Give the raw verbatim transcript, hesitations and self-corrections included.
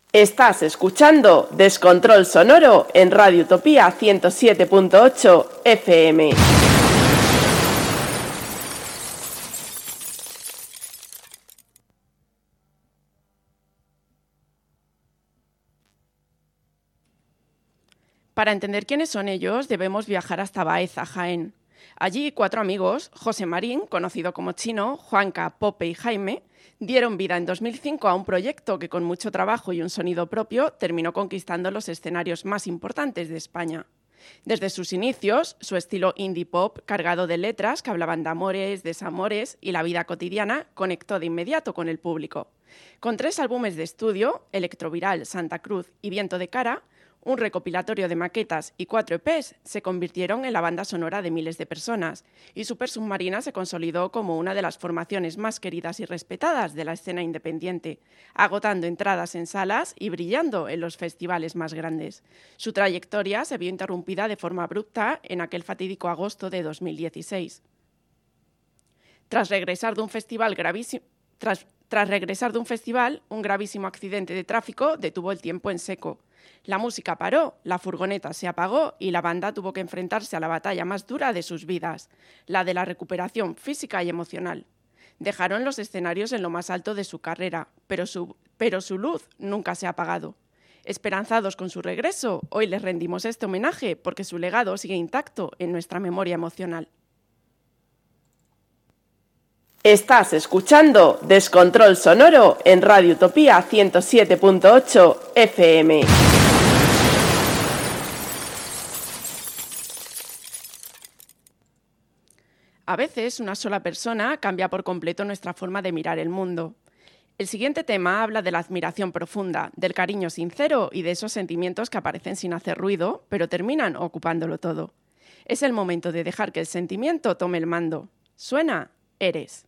Estás escuchando Descontrol Sonoro en Radio Utopía ciento siete punto ocho F M. Para entender quiénes son ellos, debemos viajar hasta Baeza, Jaén. Allí, cuatro amigos, José Marín, conocido como Chino, Juanca, Pope y Jaime, dieron vida en dos mil cinco a un proyecto que con mucho trabajo y un sonido propio terminó conquistando los escenarios más importantes de España. Desde sus inicios, su estilo indie pop, cargado de letras que hablaban de amores, desamores y la vida cotidiana, conectó de inmediato con el público. Con tres álbumes de estudio, Electroviral, Santa Cruz y Viento de Cara, un recopilatorio de maquetas y cuatro E Pes se convirtieron en la banda sonora de miles de personas y Super Submarina se consolidó como una de las formaciones más queridas y respetadas de la escena independiente, agotando entradas en salas y brillando en los festivales más grandes. Su trayectoria se vio interrumpida de forma abrupta en aquel fatídico agosto de dos mil dieciséis. Tras regresar de un festival gravísimo... Tras Tras regresar de un festival, un gravísimo accidente de tráfico detuvo el tiempo en seco. La música paró, la furgoneta se apagó y la banda tuvo que enfrentarse a la batalla más dura de sus vidas, la de la recuperación física y emocional. Dejaron los escenarios en lo más alto de su carrera, pero su, pero su luz nunca se ha apagado. Esperanzados con su regreso, hoy les rendimos este homenaje porque su legado sigue intacto en nuestra memoria emocional. Estás escuchando Descontrol Sonoro en Radio Utopía ciento siete punto ocho F M. A veces una sola persona cambia por completo nuestra forma de mirar el mundo. El siguiente tema habla de la admiración profunda, del cariño sincero y de esos sentimientos que aparecen sin hacer ruido, pero terminan ocupándolo todo. Es el momento de dejar que el sentimiento tome el mando. Suena Eres.